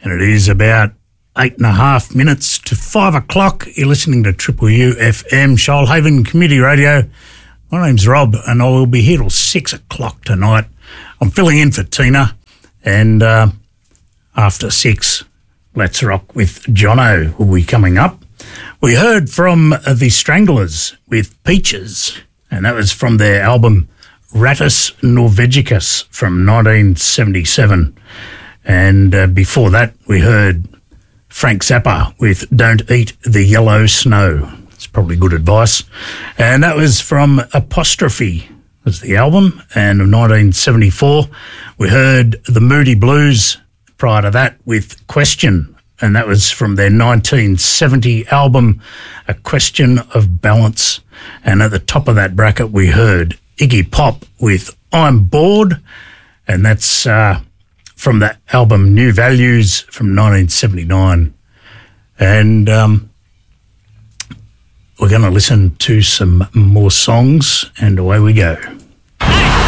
and it is about 8.5 minutes to 5 o'clock. You're listening to Triple UFM, Shoalhaven Community Radio. My name's Rob, and I will be here till 6 o'clock tonight. I'm filling in for Tina, and after 6, Let's Rock with Jono will be coming up. We heard from the Stranglers with Peaches, and that was from their album Rattus Norvegicus from 1977. And before that, we heard Frank Zappa with Don't Eat the Yellow Snow. It's probably good advice. And that was from Apostrophe, was the album, and of 1974. We heard the Moody Blues prior to that with Question, and that was from their 1970 album, A Question of Balance. And at the top of that bracket, we heard Iggy Pop with I'm Bored, and that's from that album New Values from 1979. And we're going to listen to some more songs, and away we go.